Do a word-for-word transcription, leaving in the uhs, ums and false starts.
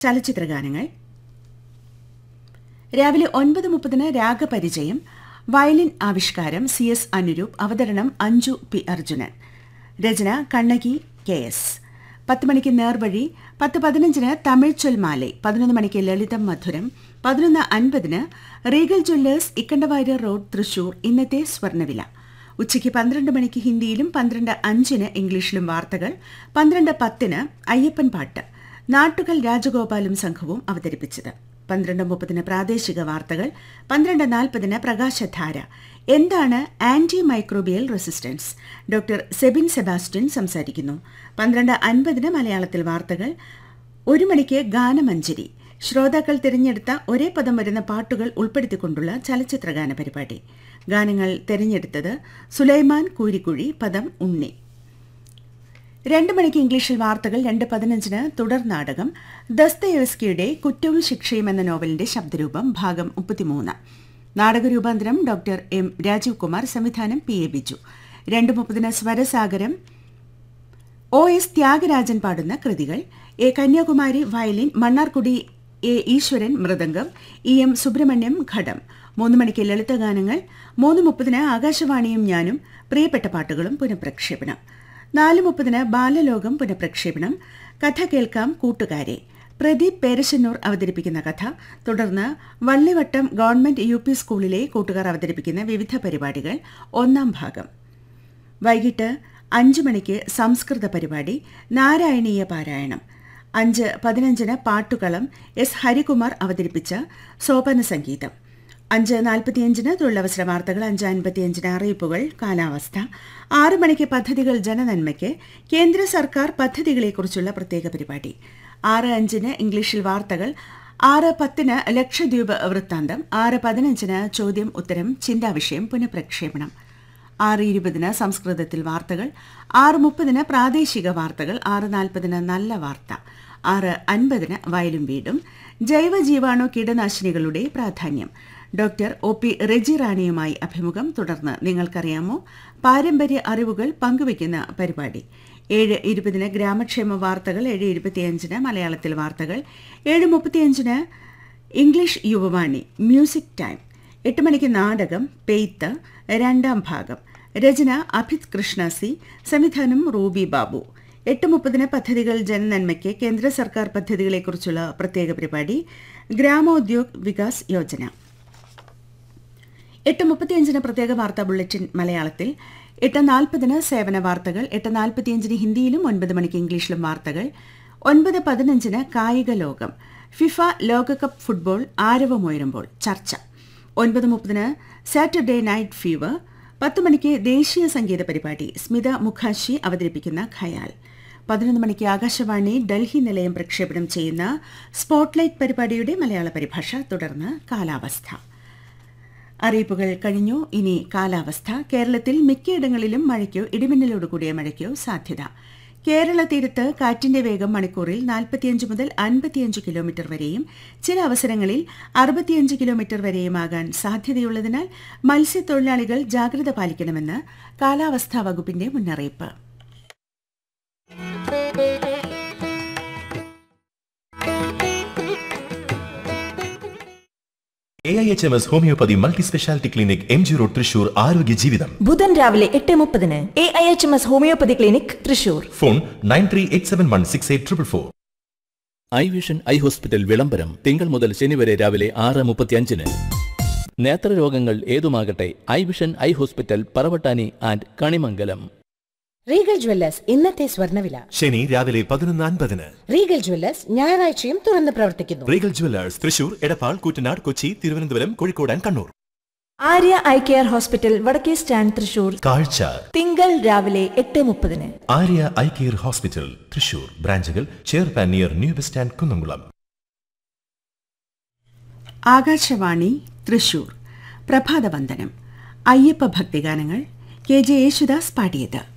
ചലച്ചിത്രഗാനങ്ങൾ. രാവിലെ ഒൻപത് മുപ്പതിന് രാഗപരിചയം. വയലിൻ ആവിഷ്കാരം സി എസ് അനുരൂപ്. അവതരണം അഞ്ജു പി അർജുനൻ. രചന കണ്ണകി കെ എസ്. പത്ത് മണിക്ക് നേർവഴി. പത്ത് പതിനഞ്ചിന് തമിഴ് ചൊൽമാലെ. പതിനൊന്ന് മണിക്ക് ലളിതം മധുരം. പതിനൊന്ന് അൻപതിന് Regal Jewellers Ikkandawarrier road Thrissur ഇന്നത്തെ സ്വർണ്ണവില. ഉച്ചയ്ക്ക് പന്ത്രണ്ട് മണിക്ക് ഹിന്ദിയിലും പന്ത്രണ്ട് അഞ്ചിന് ഇംഗ്ലീഷിലും വാർത്തകൾ. പന്ത്രണ്ട് പത്തിന് അയ്യപ്പൻ പാട്ട് നാട്ടുകൽ രാജഗോപാലും സംഘവും അവതരിപ്പിച്ചത്. പന്ത്രണ്ട് മുപ്പതിന് പ്രാദേശിക വാർത്തകൾ. പന്ത്രണ്ട് നാൽപ്പതിന് പ്രകാശധാര. എന്താണ് anti microbial resistance? Doctor Sebin Sebastian സംസാരിക്കുന്നു. പന്ത്രണ്ട് അൻപതിന് മലയാളത്തിൽ വാർത്തകൾ. ഒരു മണിക്ക് ഗാനമഞ്ജരി. ശ്രോതാക്കൾ തിരഞ്ഞെടുത്ത ഒരേ പദം വരുന്ന പാട്ടുകൾ ഉൾപ്പെടുത്തിക്കൊണ്ടുള്ള ചലച്ചിത്രഗാന പരിപാടി. ഗാനങ്ങൾ തിരഞ്ഞെടുത്തത് സുലൈമാൻ കൂരിക്കുഴി. പദം ഉണ്ണി. രണ്ട് മണിക്ക് ഇംഗ്ലീഷിൽ വാർത്തകൾ. രണ്ട് പതിനഞ്ചിന് തുടർ നാടകം ദസ്തയേവ്സ്കിയുടെ കുറ്റവും ശിക്ഷയും എന്ന നോവലിന്റെ ശബ്ദരൂപം ഭാഗം മുപ്പത്തിമൂന്ന്. നാടകരൂപാന്തരം ഡോക്ടർ എം രാജീവ് കുമാർ. സംവിധാനം പി എ ബിജു. രണ്ട് മുപ്പതിന് സ്വരസാഗരം. ഒ എസ് ത്യാഗരാജൻ പാടുന്ന കൃതികൾ. A Kanyakumari violin. Mannargudi A ഈശ്വരൻ മൃദംഗം. ഇ എം സുബ്രഹ്മണ്യം ഘടം. മൂന്ന് മണിക്ക് ലളിതഗാനങ്ങൾ. മൂന്ന് മുപ്പതിന് ആകാശവാണിയും ഞാനും പ്രിയപ്പെട്ട പാട്ടുകളും പുനഃപ്രക്ഷേപണം. നാല് മുപ്പതിന് ബാലലോകം പുനഃപ്രക്ഷേപണം. കഥ കേൾക്കാം കൂട്ടുകാരെ. പ്രദീപ് പേരശന്നൂർ അവതരിപ്പിക്കുന്ന കഥ. തുടർന്ന് വള്ളിവട്ടം ഗവൺമെന്റ് യു പി സ്കൂളിലെ കൂട്ടുകാർ അവതരിപ്പിക്കുന്ന വിവിധ പരിപാടികൾ ഒന്നാം ഭാഗം. വൈകിട്ട് അഞ്ച് മണിക്ക് സംസ്കൃത പരിപാടി നാരായണീയ പാരായണം. അഞ്ച് പതിനഞ്ചിന് പാട്ടുകളം. എസ് ഹരികുമാർ അവതരിപ്പിച്ച സോപാന സംഗീതം. അഞ്ച് നാൽപ്പത്തിയഞ്ചിന് തൊഴിലവസര വാർത്തകൾ. അഞ്ച് അൻപത്തിയഞ്ചിന് അറിയിപ്പുകൾ കാലാവസ്ഥ. ആറ് മണിക്ക് പദ്ധതികൾ ജനനന്മയ്ക്ക്. കേന്ദ്ര സർക്കാർ പദ്ധതികളെക്കുറിച്ചുള്ള പ്രത്യേക പരിപാടി. ആറ് അഞ്ചിന് ഇംഗ്ലീഷിൽ വാർത്തകൾ. ആറ് പത്തിന് ലക്ഷദ്വീപ് വൃത്താന്തം. ആറ് പതിനഞ്ചിന് ചോദ്യം ഉത്തരം ചിന്താവിഷയം പുനഃപ്രക്ഷേപണം. ആറ് ഇരുപതിന് സംസ്കൃതത്തിൽ വാർത്തകൾ. ആറ് മുപ്പതിന് പ്രാദേശിക വാർത്തകൾ. ആറ് നാൽപ്പതിന് നല്ല വാർത്ത. ആറ് അൻപതിന് വയലും വീടും. ജൈവ ജീവാണു കീടനാശിനികളുടെ പ്രാധാന്യം. ഡോക്ടർ ഒ പി റെജി റാണിയുമായി അഭിമുഖം. തുടർന്ന് നിങ്ങൾക്കറിയാമോ പാരമ്പര്യ അറിവുകൾ പങ്കുവയ്ക്കുന്ന പരിപാടി. ഏഴ് ഇരുപതിന് ഗ്രാമക്ഷേമ വാർത്തകൾ. ഏഴ് ഇരുപത്തിയഞ്ചിന് മലയാളത്തിൽ വാർത്തകൾ. ഏഴ് മുപ്പത്തിയഞ്ചിന് ഇംഗ്ലീഷ് യുവവാണി മ്യൂസിക് ടൈം. എട്ട് മണിക്ക് നാടകം പെയ്ത്ത് രണ്ടാം ഭാഗം. രചന അഭിത് കൃഷ്ണ സി. സംവിധാനം റൂബി ബാബു. എട്ട് മുപ്പതിന് പദ്ധതികൾ ജനനന്മയ്ക്ക്. കേന്ദ്ര സർക്കാർ പദ്ധതികളെക്കുറിച്ചുള്ള പ്രത്യേക പരിപാടി ഗ്രാമോദ്യോഗ് വികാസ് യോജന. എട്ട് മുപ്പത്തിയഞ്ചിന് പ്രത്യേക വാർത്താ ബുള്ളറ്റിൻ മലയാളത്തിൽ. എട്ട് നാൽപ്പതിന് സേവന വാർത്തകൾ. എട്ട് നാൽപ്പത്തിയഞ്ചിന് ഹിന്ദിയിലും ഒൻപത് മണിക്ക് ഇംഗ്ലീഷിലും വാർത്തകൾ. ഒൻപത് പതിനഞ്ചിന് കായിക ലോകം. ഫിഫ ലോകകപ്പ് ഫുട്ബോൾ ആരവമുയരുമ്പോൾ ചർച്ച. ഒൻപത് മുപ്പതിന് സാറ്റർഡേ നൈറ്റ് ഫീവർ. പത്ത് മണിക്ക് ദേശീയ സംഗീത പരിപാടി. സ്മിത മുഖാശി അവതരിപ്പിക്കുന്ന ഖയാൽ. പതിനൊന്ന് മണിക്ക് ആകാശവാണി ഡൽഹി നിലയം പ്രക്ഷേപണം ചെയ്യുന്ന സ്പോട്ട്ലൈറ്റ് പരിപാടിയുടെ മലയാള പരിഭാഷ. തുടർന്ന് കാലാവസ്ഥ. അറിയിപ്പുകൾ കഴിഞ്ഞു. ഇനി കാലാവസ്ഥ. കേരളത്തിൽ മിക്കയിടങ്ങളിലും മഴയ്ക്കോ ഇടിമിന്നലോടുകൂടിയ മഴയ്ക്കോ സാധ്യത. കേരള തീരത്ത് കാറ്റിന്റെ വേഗം മണിക്കൂറിൽ നാൽപ്പത്തിയഞ്ച് മുതൽ അൻപത്തിയഞ്ച് കിലോമീറ്റർ വരെയും ചില അവസരങ്ങളിൽ അറുപത്തിയഞ്ച് കിലോമീറ്റർ വരെയുമാകാൻ സാധ്യതയുള്ളതിനാൽ മത്സ്യത്തൊഴിലാളികൾ ജാഗ്രത പാലിക്കണമെന്ന് കാലാവസ്ഥാ വകുപ്പിന്റെ മുന്നറിയിപ്പ്. A I H M S homeopathy multi speciality clinic M G road Thrissur. ആരോഗ്യ ജീവിതം ബുധൻ രാവിലെ എട്ട് മുപ്പതിന് A I H M S homeopathy clinic Thrissur. Phone nine three eight seven one six eight triple four. I vision eye hospital വിളംബരം തിങ്കൾ മുതൽ ശനി വരെ രാവിലെ ആറ് മുപ്പത്തിയഞ്ചിന്. നേത്രരോഗങ്ങൾ ഏതുമാകട്ടെ, I vision eye hospital Paravattani and Kanimangalam. Regal Jewellers ഇന്നത്തെ സ്വർണ്ണവില. ശനി രാവിലെ പതിനൊന്ന് അൻപതിന്. റീഗൽ ജ്വല്ലേഴ്സ് ഞായറാഴ്ചയും തുറന്ന് പ്രവർത്തിക്കുന്നു. Regal Jewellers Thrissur, Edappal, Koottanad, Kochi, Thiruvananthapuram, Kozhikode and Kannur. Arya eye care hospital വടക്കേ സ്റ്റാൻഡ് തൃശൂർ. കാഴ്ച തിങ്കൾ രാവിലെ എട്ട് മുപ്പതിന്. Arya eye care hospital Thrissur. ബ്രാഞ്ചുകൾ ചെയർപാൻ near new bus stand Kunnamkulam. Akashvani Thrissur. പ്രഭാതവന്ദനം. Ayyappa ഭക്തിഗാനങ്ങൾ. K J Yesudas പാടിയത്.